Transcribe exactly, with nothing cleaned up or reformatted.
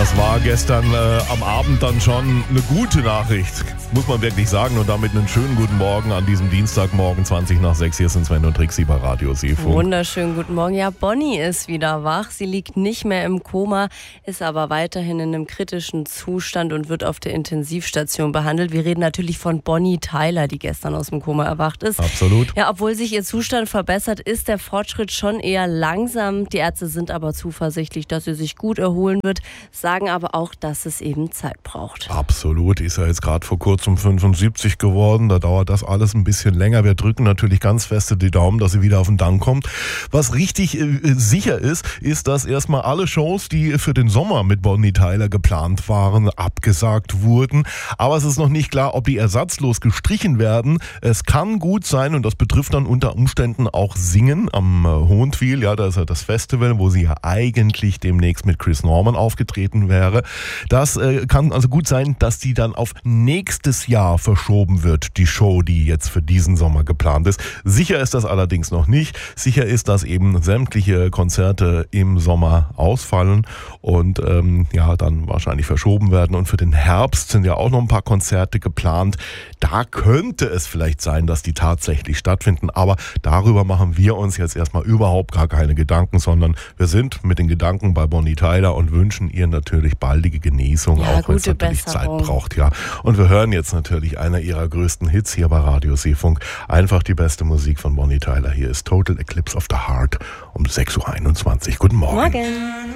Das war gestern äh, am Abend dann schon eine gute Nachricht, muss man wirklich sagen. Und damit einen schönen guten Morgen an diesem Dienstagmorgen, zwanzig nach sechs. Hier sind Sven und Trixi bei Radio Seefunk. Wunderschönen guten Morgen. Ja, Bonnie ist wieder wach. Sie liegt nicht mehr im Koma, ist aber weiterhin in einem kritischen Zustand und wird auf der Intensivstation behandelt. Wir reden natürlich von Bonnie Tyler, die gestern aus dem Koma erwacht ist. Absolut. Ja, obwohl sich ihr Zustand verbessert, ist der Fortschritt schon eher langsam. Die Ärzte sind aber zuversichtlich, dass sie sich gut erholen wird, sagen aber auch, dass es eben Zeit braucht. Absolut, ist ja jetzt gerade vor kurzem fünfundsiebzig geworden, da dauert das alles ein bisschen länger. Wir drücken natürlich ganz feste die Daumen, dass sie wieder auf den Damm kommt. Was richtig äh, sicher ist, ist, dass erstmal alle Shows, die für den Sommer mit Bonnie Tyler geplant waren, abgesagt wurden. Aber es ist noch nicht klar, ob die ersatzlos gestrichen werden. Es kann gut sein, und das betrifft dann unter Umständen auch Singen am äh, Hohentwiel. Ja, da ist ja das Festival, wo sie ja eigentlich demnächst mit Chris Norman aufgetreten wäre. Das äh, kann also gut sein, dass die dann auf nächstes Jahr verschoben wird, die Show, die jetzt für diesen Sommer geplant ist. Sicher ist das allerdings noch nicht. Sicher ist, dass eben sämtliche Konzerte im Sommer ausfallen und ähm, ja, dann wahrscheinlich verschoben werden. Und für den Herbst sind ja auch noch ein paar Konzerte geplant. Da könnte es vielleicht sein, dass die tatsächlich stattfinden. Aber darüber machen wir uns jetzt erstmal überhaupt gar keine Gedanken, sondern wir sind mit den Gedanken bei Bonnie Tyler und wünschen ihr natürlich baldige Genesung, ja, auch wenn es natürlich Besserung. Zeit braucht. Ja. Und wir hören jetzt natürlich einer ihrer größten Hits hier bei Radio Seefunk. Einfach die beste Musik von Bonnie Tyler. Hier ist Total Eclipse of the Heart um sechs Uhr einundzwanzig. Guten Morgen. Morgen.